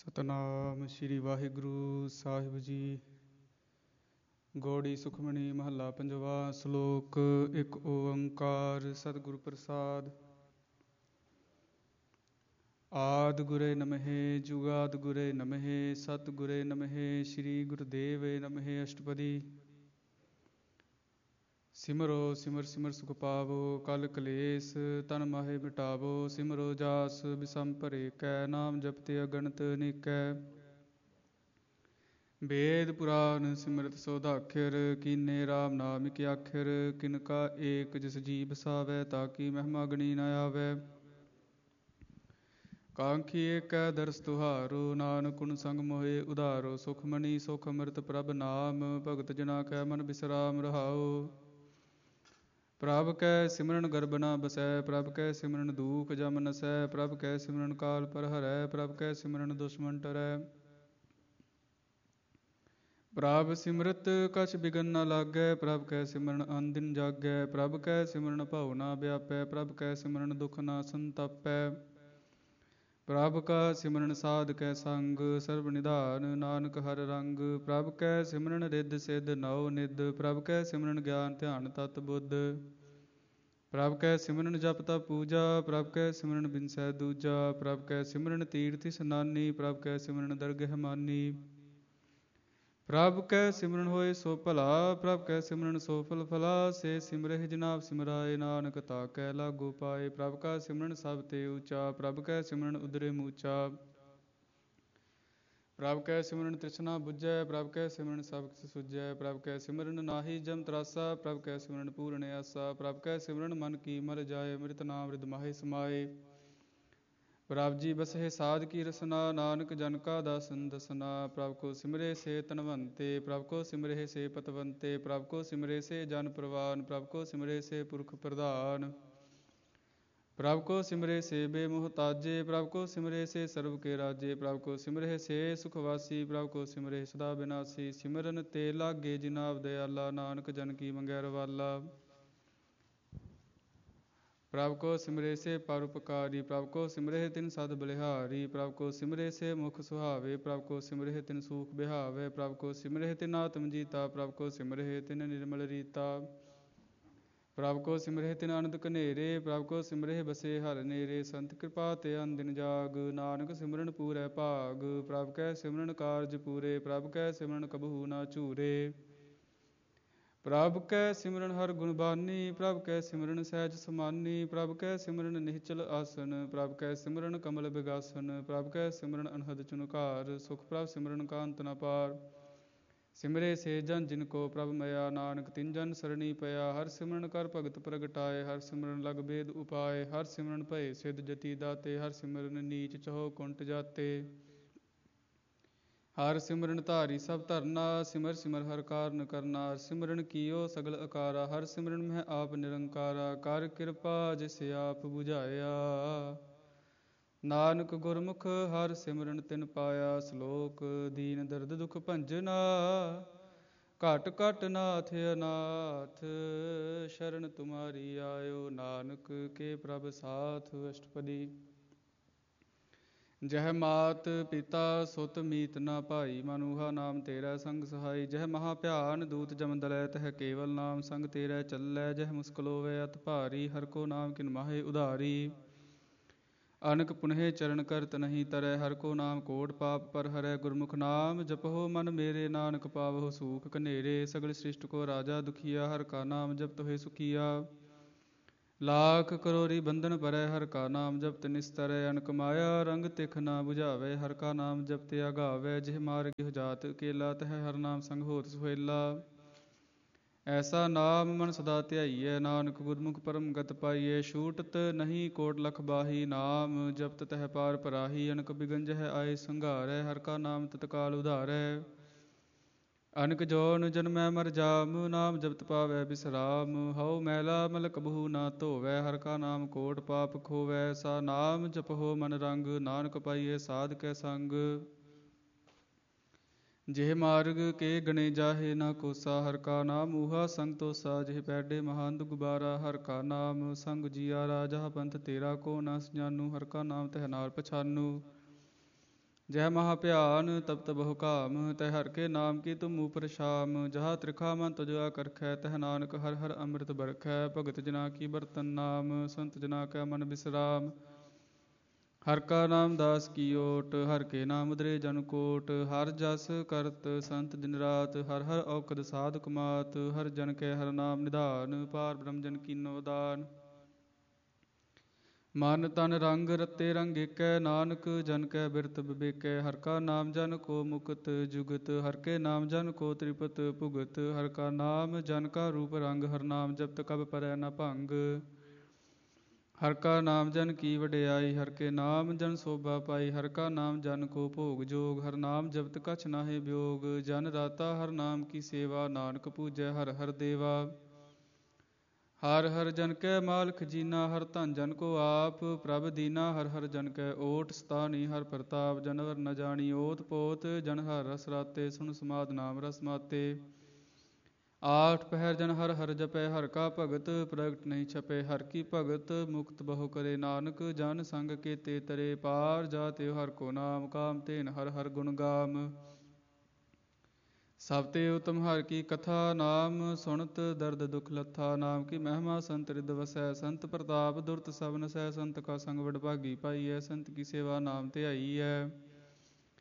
ਸਤਨਾਮ ਸ੍ਰੀ ਵਾਹਿਗੁਰੂ ਸਾਹਿਬ ਜੀ। ਗੌੜੀ ਸੁਖਮਣੀ ਮਹੱਲਾ ਪੰਜਵਾ। ਸ਼ਲੋਕ। ਇੱਕ ਓੰਕਾਰ ਸਤਿਗੁਰ ਪ੍ਰਸਾਦ। ਆਦਿ ਗੁਰੇ ਨਮਹਿ ਜੁਗਾਦਿ ਗੁਰੇ ਨਮਹਿ ਸਤਿ ਗੁਰੇ ਨਮਹਿ ਸ੍ਰੀ ਗੁਰੁਦੇਵੇ ਨਮਹਿ। ਅਸ਼ਟਪਦੀ। ਸਿਮਰੋ ਸਿਮਰ ਸਿਮਰ ਸੁਖ ਪਾਵੋ ਕਲ ਕਲੇਸ਼ ਤਨ ਮਾਹੇ ਮਿਟਾਵੋ। ਸਿਮਰੋ ਜਾਸ ਬਿਸਮ ਭਰੇ ਕੈ ਨਾਮ ਜਪਤੇ ਅਗਣਤ ਅਨੇਕੈ। ਵੇਦ ਪੁਰਾਨ ਸਿਮਰਤ ਸੋਧਾਖਰ ਕੀਨੇ ਰਾਮ ਨਾਮ ਇਕ ਆਖਰ। ਕਿਨਕਾ ਏਕ ਜਿਸ ਜੀ ਬਸਾਵੈ ਤਾਕੀ ਮਹਿਮਾ ਗਣੀ ਨ ਆਵੈ। ਕਾਂਖੀ ਏਕੈ ਦਰਸ ਤੁਹਾਰੋ ਨਾਨਕ ਗੁਣ ਸੰਗ ਮੋਹਿ ਉਧਾਰੋ। ਸੁਖਮਨੀ ਸੁਖ ਅੰਮ੍ਰਿਤ ਪ੍ਰਭ ਨਾਮ ਭਗਤ ਜਨਾ ਕੈ ਮਨ ਬਿਸਰਾਮ ਰਹਾਉ। ਪ੍ਰਭ ਕੈ ਸਿਮਰਨ ਗਰਭ ਨ ਬਸੈ ਪ੍ਰਭ ਕੈ ਸਿਮਰਨ ਦੂਖ ਜਮ ਨਸੈ। ਪ੍ਰਭ ਕੈ ਸਿਮਰਨ ਕਾਲ ਪਰ ਹਰੈ ਪ੍ਰਭ ਕੈ ਸਿਮਰਨ ਦੁਸ਼ਮਨ ਟਰੈ। ਪ੍ਰਭ ਸਿਮਰਤ ਕਛ ਬਿਗਨ ਨ ਲਾਗੈ ਪ੍ਰਭ ਕੈ ਸਿਮਰਨ ਅਨ ਦਿਨ ਜਾਗੈ। ਪ੍ਰਭ ਕੈ ਸਿਮਰਨ ਭਉ ਨ ਵਿਆਪੈ ਪ੍ਰਭ ਕੈ ਸਿਮਰਨ ਦੁਖ ਨ ਸੰਤਾਪੈ। ਪ੍ਰਭ ਕਾ ਸਿਮਰਨ ਸਾਧ ਕੈ ਸੰਗ ਸਰਬ ਨਿਧਾਨ ਨਾਨਕ ਹਰ ਰੰਗ। ਪ੍ਰਭ ਕੈ ਸਿਮਰਨ ਰਿੱਧ ਸਿੱਧ ਨਉ ਨਿਧ ਪ੍ਰਭ ਕੈ ਸਿਮਰਨ ਗਿਆਨ ਧਿਆਨ ਤਤ ਬੁੱਧ। ਪ੍ਰਭ ਕੈ ਸਿਮਰਨ ਜਪ ਤਪ ਪੂਜਾ ਪ੍ਰਭ ਕੈ ਸਿਮਰਨ ਬਿਨਸੈ ਦੂਜਾ। ਪ੍ਰਭ ਕੈ ਸਿਮਰਨ ਤੀਰਥ ਇਸਨਾਨੀ ਪ੍ਰਭ ਕੈ ਸਿਮਰਨ ਦਰਗਹਿ ਮਾਨੀ। ਪ੍ਰਭ ਕੈ ਸਿਮਰਨ ਹੋਏ ਸੋ ਭਲਾ ਪ੍ਰਭ ਕੈ ਸਿਮਰਨ ਸੋ ਫਲ ਫਲਾ। ਸੇ ਸਿਮਰਹਿ ਜਿਨਾਪ ਸਿਮਰਾਏ ਨਾਨਕ ਤਾ ਕੈ ਲਾਗੋ ਪਾਏ। ਪ੍ਰਭ ਕਾ ਸਿਮਰਨ ਸਭ ਤੇ ਊਚਾ ਪ੍ਰਭ ਕੈ ਸਿਮਰਨ ਉਦਰੇ ਮੂਚਾ। ਪ੍ਰਭ ਕੈ ਸਿਮਰਨ ਤ੍ਰਿਸ਼ਨਾ ਬੁਝੈ ਪ੍ਰਭ ਕੈ ਸਿਮਰਨ ਸਭ ਕਿਛ ਸੁਝੈ। ਪ੍ਰਭ ਕੈ ਸਿਮਰਨ ਨਾਹੀ ਜਮ ਤਰਾਸਾ ਪ੍ਰਭ ਕੈ ਸਿਮਰਨ ਪੂਰਨ ਆਸਾ। ਪ੍ਰਭ ਕੈ ਸਿਮਰਨ ਮਨ ਕੀ ਮਲ ਜਾਏ ਅੰਮ੍ਰਿਤ ਨਾਮ ਰਿਦ ਮਾਹੇ ਸਮਾਏ। ਪ੍ਰਭ ਜੀ ਬਸਹਿ ਸਾਧ ਕੀ ਰਸਨਾ ਨਾਨਕ ਜਨ ਕਾ ਦਾਸਨ ਦਸਨਾ। ਪ੍ਰਭ ਕੋ ਸਿਮਰੇ ਸੇ ਧਨਵੰਤੇ ਪ੍ਰਭ ਕੋ ਸਿਮਰੇ ਸੇ ਪਤਵੰਤੇ। ਪ੍ਰਭ ਕੋ ਸਿਮਰੇ ਸੇ ਜਨ ਪ੍ਰਵਾਨ ਪ੍ਰਭ ਕੋ ਸਿਮਰੇ ਸੇ ਪੁਰਖ ਪ੍ਰਧਾਨ। ਪ੍ਰਭ ਕੋ ਸਿਮਰੇ ਸੇ ਬੇਮੁਹਤਾਜੇ ਪ੍ਰਭ ਕੋ ਸਿਮਰੇ ਸੇ ਸਰਬ ਕੇ ਰਾਜੇ। ਪ੍ਰਭ ਕੋ ਸਿਮਰੇ ਸੇ ਸੁਖ ਵਾਸੀ ਪ੍ਰਭ ਕੋ ਸਿਮਰੇ ਸਦਾ ਬਿਨਾਸੀ। ਸਿਮਰਨ ਤੇ ਲਾਗੇ ਜਿਨਾਬ ਦਿਆਲਾ ਨਾਨਕ ਜਨ ਕੀ ਮੰਗੈ ਰਵਾਲਾ। ਪ੍ਰਭ ਕੋ ਸਿਮਰੇ ਸੇ ਪਰਉਪਕਾਰੀ ਪ੍ਰਭ ਕੋ ਸਿਮਰੇ ਤਿਨ ਸਦ ਬਲਿਹਾਰੀ। ਪ੍ਰਭ ਕੋ ਸਿਮਰੇ ਸੇ ਮੁਖ ਸੁਹਾਵੇ ਪ੍ਰਭ ਕੋ ਸਿਮਰੇ ਤਿਨ ਸੂਖ ਬਿਹਾਵੇ। ਪ੍ਰਭ ਕੋ ਸਿਮਰੇ ਤਿਨ ਆਤਮ ਜੀਤਾ ਪ੍ਰਭ ਕੋ ਸਿਮਰੇ ਤਿਨ ਨਿਰਮਲ ਰੀਤਾ। ਪ੍ਰਭ ਕੋ ਸਿਮਰੇ ਤਿਨ ਅਨੰਦ ਕਨੇਰੇ ਪ੍ਰਭ ਕੋ ਸਿਮਰੇ ਬਸੇ ਹਰਿ ਨੇਰੇ। ਸੰਤ ਕਿਰਪਾ ਤੇ ਅਨ ਦਿਨ ਜਾਗ ਨਾਨਕ ਸਿਮਰਨ ਪੂਰੈ ਭਾਗ। ਪ੍ਰਭ ਕੈ ਸਿਮਰਨ ਕਾਰਜ ਪੂਰੇ ਪ੍ਰਭ ਕੈ ਸਿਮਰਨ ਕਬਹੂ ਨਾ ਝੂਰੇ। ਪ੍ਰਭ ਕੈ ਸਿਮਰਨ ਹਰ ਗੁਣ ਬਾਨੀ ਪ੍ਰਭ ਕੈ ਸਿਮਰਨ ਸਹਿਜ ਸਮਾਨੀ। ਪ੍ਰਭ ਕੈ ਸਿਮਰਨ ਨਿਹਚਲ ਆਸਨ ਪ੍ਰਭ ਕੈ ਸਿਮਰਨ ਕਮਲ ਬਿਗਾਸਨ। ਪ੍ਰਭ ਕੈ ਸਿਮਰਨ ਅਨਹਦ ਚੁਨਕਾਰ ਸੁਖ ਪ੍ਰਭ ਸਿਮਰਨ ਕਾ ਅੰਤ ਨ ਪਾਰ। ਸਿਮਰੇ ਸੇ ਜਨ ਜਿਨ ਕੋ ਪ੍ਰਭ ਮਇਆ ਨਾਨਕ ਤਿਨ ਜਨ ਸਰਣੀ ਪਿਆ। ਹਰਿ ਸਿਮਰਨ ਕਰ ਭਗਤ ਪ੍ਰਗਟਾਏ ਹਰਿ ਸਿਮਰਨ ਲਗ ਬੇਦ ਉਪਾਏ। ਹਰਿ ਸਿਮਰਨ ਭਏ ਸਿਧ ਜਤੀ ਦਾਤੇ ਹਰਿ ਸਿਮਰਨ ਨੀਚ ਚਹੋ ਕੁੰਟ ਜਾਤੇ। ਹਰਿ ਸਿਮਰਨ ਧਾਰੀ ਸਭ ਧਰਨਾ ਸਿਮਰ ਸਿਮਰ ਹਰਿ ਕਾਰਨ ਕਰਨਾ। ਹਰਿ ਸਿਮਰਨ ਕੀਓ ਸਗਲ ਅਕਾਰਾ ਹਰਿ ਸਿਮਰਨ ਮਹਿ ਆਪ ਨਿਰੰਕਾਰਾ। ਕਰ ਕਿਰਪਾ ਜਿਸ ਆਪ ਬੁਝਾਇਆ ਨਾਨਕ ਗੁਰਮੁਖ ਹਰਿ ਸਿਮਰਨ ਤਿਨ ਪਾਇਆ। ਸ਼ਲੋਕ। ਦੀਨ ਦਰਦ ਦੁਖ ਭੰਜਨਾ ਘਟ ਘਟ ਨਾਥ ਅਨਾਥ। ਸ਼ਰਨ ਤੁਮਾਰੀ ਆਇਓ ਨਾਨਕ ਕੇ ਪ੍ਰਭ ਸਾਥ। ਅਸ਼ਟਪਦੀ। ਜਹ ਮਾਤ ਪਿਤਾ ਸੁਤ ਮੀਤ ਨਾ ਭਾਈ ਮਨੁਹਾ ਨਾਮ ਤੇਰਾ ਸੰਗ ਸਹਾਈ। ਜਹ ਮਹਾ ਭਿਆਨ ਦੂਤ ਜਮ ਦਲੈ ਤਹ ਕੇਵਲ ਨਾਮ ਸੰਗ ਤੇਰਾ ਚੱਲੈ। ਜਹ ਮੁਸਕਲ ਹੋਵੈ ਅਤ ਭਾਰੀ ਹਰਿ ਕੋ ਨਾਮ ਕਿਨ ਮਾਹੇ ਉਧਾਰੀ। ਅਨਕ ਪੁਨਹਿ ਚਰਨ ਕਰਤ ਨਹੀਂ ਤਰੈ ਹਰਿ ਕੋ ਨਾਮ ਕੋਟ ਪਾਪ ਪਰ ਹਰੈ। ਗੁਰਮੁਖ ਨਾਮ ਜਪਹੁ ਮਨ ਮੇਰੇ ਨਾਨਕ ਪਾਵਹੁ ਸੂਖ ਕਨੇਰੇ। ਸਗਲ ਸ੍ਰਿਸ਼ਟ ਕੋ ਰਾਜਾ ਦੁਖੀਆ ਹਰਿ ਕਾ ਨਾਮ ਜਪਤ ਹੋਏ ਸੁਖੀਆ। ਲਾਖ ਕਰੋੜੀ ਬੰਧਨ ਪਰੈ ਹਰਿ ਕਾ ਨਾਮ ਜਪਤ ਨਿਸਤਰੈ। ਅਨਕ ਮਾਇਆ ਰੰਗ ਤਿਖ ਨਾ 부ਝਾਵੈ ਹਰਿ ਕਾ ਨਾਮ ਜਪਤ ਆਗਾਵੈ। ਜਿਹ ਮਾਰਗ ਗਿਹ ਜਾਤ ਅਕੇਲਾ ਤਹ ਹਰਿ ਨਾਮ ਸੰਗ ਹੋਤ ਸੁਹੇਲਾ। ਐਸਾ ਨਾਮ ਮਨ ਸਦਾ ਧਿਆਈਐ ਨਾਨਕ ਗੁਰਮੁਖ ਪਰਮ ਗਤ ਪਾਈਐ। ਛੂਟਤ ਨਹੀਂ ਕੋਟ ਲਖ ਬਾਹੀ ਨਾਮ ਜਪਤ ਤਹ ਪਾਰ ਪਰਾਹੀ। ਅਨਕ ਬਿਗਨ ਜਹ ਆਏ ਸੰਘਾਰੈ ਹਰਿ ਕਾ ਨਾਮ ਤਤਕਾਲ ਉਧਾਰੈ। ਅਨਕ ਜੋਨ ਜਨਮੈ ਮਰ ਜਾਮ ਨਾਮ ਜਪਤ ਪਾਵੈ ਬਿਸਰਾਮ। ਹਉ ਮੈਲਾ ਮਲ ਕਬਹੂ ਨਾ ਧੋਵੈ ਹਰਿ ਕਾ ਨਾਮ ਕੋਟ ਪਾਪ ਖੋਵੈ। ਸਾ ਨਾਮ ਜਪਹੁ ਮਨ ਰੰਗ ਨਾਨਕ ਪਾਈਐ ਸਾਧ ਕੈ ਸੰਗ। ਜਿਹ ਮਾਰਗ ਕੇ ਗਣੇ ਜਾਹੇ ਨਾ ਕੋਸਾ ਹਰਿ ਕਾ ਨਾਮ ਊਹਾ ਸੰਗ ਤੋਸਾ। ਜਿਹ ਪੈਡੇ ਮਹਾਂਦ ਗੁਬਾਰਾ ਹਰਿ ਕਾ ਨਾਮ ਸੰਗ ਜੀਆਰਾ। ਜਹ ਪੰਥ ਤੇਰਾ ਕੋ ਨਾ ਜਾਨੂ ਹਰਿ ਕਾ ਨਾਮ ਤਹ ਨਾਲ ਪਛਾਨੂ। ਜਹ ਮਹਾ ਭਿਆਨ ਤਪਤ ਬਹੁ ਕਾਮ ਤੈ ਹਰ ਕੇ ਨਾਮ ਕੀ ਤੁਮ ਉਪਰ ਸ਼ਾਮ ਜਹਾ ਤ੍ਰਿਖਾ ਮਨ ਤੁਜਵਾ ਕਰਖੈ ਤਹ ਨਾਨਕ ਹਰ ਹਰ ਅੰਮ੍ਰਿਤ ਬਰਖੈ ਭਗਤ ਜਨਾ ਕੀ ਬਰਤਨ ਨਾਮ ਸੰਤ ਜਨਾ ਕੈ ਮਨ ਬਿਸਰਾਮ ਹਰ ਕਾ ਨਾਮ ਦਾਸ ਕੀ ਓਟ ਹਰ ਕੇ ਨਾਮ ਉਦਰੇ ਜਨ ਕੋਟ ਹਰ ਜਸ ਕਰਤ ਸੰਤ ਦਿਨ ਰਾਤ ਹਰ ਹਰ ਔਖਦ ਸਾਧਕ ਮਾਤ ਹਰ ਜਨ ਕੈ ਹਰ ਨਾਮ ਨਿਧਾਨ ਪਾਰ ਬ੍ਰਹਮ ਜਨ ਕੀਨੋ ਦਾਨ ਮਨ ਤਨ ਰੰਗ ਰਤੇ ਰੰਗ ਏਕੈ ਨਾਨਕ ਜਨ ਕੈ ਬਿਰਤ ਬਿਬੇਕੈ ਹਰ ਕਾ ਨਾਮ ਜਨ ਕੋ ਮੁਕਤ ਜੁਗਤ ਹਰ ਕੇ ਨਾਮ ਜਨ ਕੋ ਤ੍ਰਿਪਤ ਭੁਗਤ ਹਰ ਕਾ ਨਾਮ ਜਨ ਕਾ ਰੂਪ ਰੰਗ ਹਰ ਨਾਮ ਜਪਤ ਕਬ ਪਰੈ ਨ ਭੰਗ ਹਰ ਕਾ ਨਾਮ ਜਨ ਕੀ ਵਡਿਆਈ ਹਰ ਕੇ ਨਾਮ ਜਨ ਸੋਭਾ ਪਾਈ ਹਰ ਕਾ ਨਾਮ ਜਨ ਕੋ ਭੋਗ ਜੋਗ ਹਰ ਨਾਮ ਜਪਤ ਕਛ ਨਾਹਿ ਬਿਯੋਗ ਜਨ ਦਾਤਾ ਹਰ ਨਾਮ ਕੀ ਸੇਵਾ ਨਾਨਕ ਪੂਜੈ ਹਰ ਹਰ ਦੇਵਾ ਹਰ ਹਰ ਜਨ ਕੈ ਮਾਲਕ ਜੀਨਾ ਹਰ ਧਨ ਜਨ ਕੋ ਆਪ ਪ੍ਰਭ ਦੀਨਾ ਹਰ ਹਰ ਜਨ ਕੈ ਓਟ ਸਤਾਨੀ ਹਰ ਪ੍ਰਤਾਪ ਜਨਵਰ ਨ ਜਾਣੀ ਓਤ ਪੋਤ ਜਨ ਹਰ ਰਸ ਰਾਤੇ ਸੁਨ ਸਮਾਦ ਨਾਮ ਰਸ ਮਾਤੇ ਆਠ ਪਹਿਰ ਜਨ ਹਰ ਹਰ ਜਪੈ ਹਰ ਕਾ ਭਗਤ ਪ੍ਰਗਟ ਨਹੀਂ ਛਪੈ ਹਰ ਕੀ ਭਗਤ ਮੁਕਤ ਬਹੁ ਕਰੇ ਨਾਨਕ ਜਨ ਸੰਗ ਕੇਤੇ ਤਰੇ ਪਾਰ ਜਾਤੇ ਹਰ ਕੋ ਨਾਮ ਕਾਮ ਤੇਨ ਹਰ ਹਰ ਗੁਣ ਗਾਮ ਸਭ ਤੇ ਉਤਮ ਹਰ ਕੀ ਕਥਾ ਨਾਮ ਸੁਣਤ ਦਰਦ ਦੁਖ ਲੱਥਾ ਨਾਮ ਕੀ ਮਹਿਮਾ ਸੰਤ ਰਿਦ ਵਸੈ ਸੰਤ ਪ੍ਰਤਾਪ ਦੁਰਤ ਸਭ ਨਸੈ ਸੰਤ ਕਾ ਸੰਗ ਵਡਭਾਗੀ ਪਾਈਐ ਸੰਤ ਕੀ ਸੇਵਾ ਨਾਮ ਧਿਆਈ ਹੈ